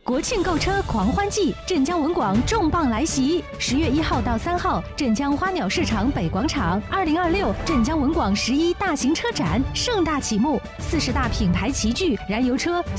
国庆购车狂欢季，镇江文广重磅来袭！10月1号到3号，镇江花鸟市场北广场，2026镇江文广11大型车展盛大启幕，40大品牌齐聚，燃油车、